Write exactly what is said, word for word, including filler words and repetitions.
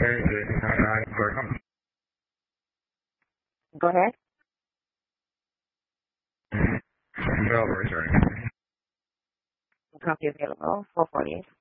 Go ahead. Available, sorry. Copy available. four forty-eight.